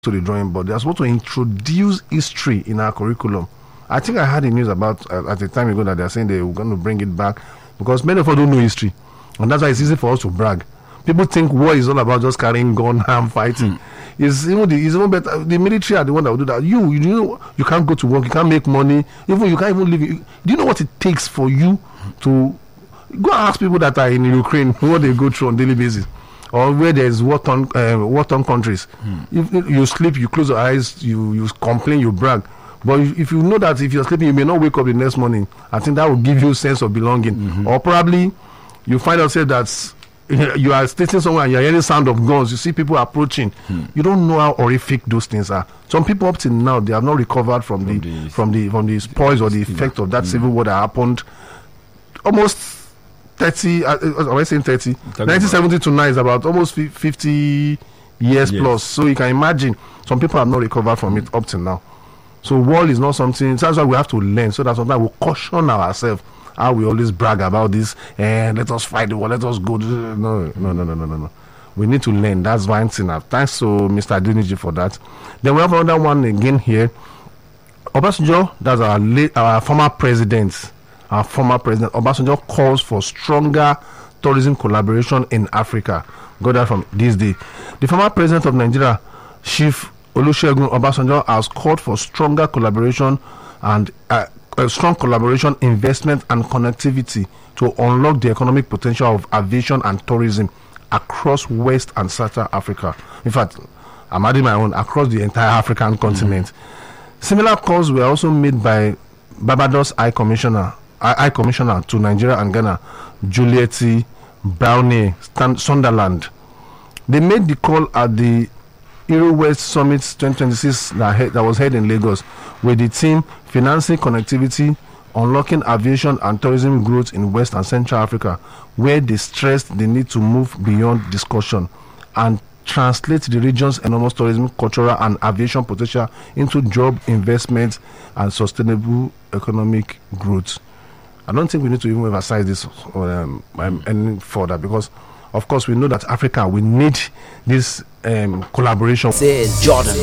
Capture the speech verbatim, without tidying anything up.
to the drawing board. They're supposed to introduce history in our curriculum. I think I had the news about uh, at the time ago that they're saying they were going to bring it back because many of us don't know history, and that's why it's easy for us to brag. People think war is all about just carrying gun and fighting. Mm. It's even the, it's even better. The military are the one that will do that. You, you know, you can't go to work, you can't make money, even you can't even live. Do you know what it takes for you to go and ask people that are in Ukraine what they go through on a daily basis? Or where there is war-torn uh, war-torn countries. Hmm. If, if you sleep, you close your eyes, you, you complain, you brag. But if, if you know that if you're sleeping, you may not wake up the next morning, I think that will give you a sense of belonging. Mm-hmm. Or probably you find yourself that you are stating somewhere and you're hearing sound of guns, you see people approaching. Hmm. You don't know how horrific those things are. Some people up till now, they have not recovered from, from the, the from the from the spoils or the effect of that mm. civil war that happened almost thirty, uh, am I saying thirty? nineteen seventy to now is about almost fifty years yes. plus. So you can imagine some people have not recovered from it up till now. So war is not something, that's why we have to learn. So that sometimes we caution ourselves how we always brag about this and let us fight the war, let us go. No, no, no, no, no, no, no. We need to learn. That's one thing. Thanks to Mister Adeniji for that. Then we have another one again here. Obasanjo, that's our late, our former president. Our former president Obasanjo calls for stronger tourism collaboration in Africa. Got that from this day. The former president of Nigeria, Chief Olusegun Obasanjo, has called for stronger collaboration and uh, uh, strong collaboration, investment, and connectivity to unlock the economic potential of aviation and tourism across West and Central Africa. In fact, I'm adding my own across the entire African continent. Mm-hmm. Similar calls were also made by Barbados High Commissioner. High Commissioner to Nigeria and Ghana, Juliet Brownie Sunderland. They made the call at the Euro West Summit twenty twenty-six that, he, that was held in Lagos, with the team financing connectivity, unlocking aviation and tourism growth in West and Central Africa, where they stressed the need to move beyond discussion and translate the region's enormous tourism, cultural, and aviation potential into job, investment, and sustainable economic growth. I don't think we need to even emphasize this um, um, any further because, of course, we know that Africa, we need this um, collaboration. Says Jordan.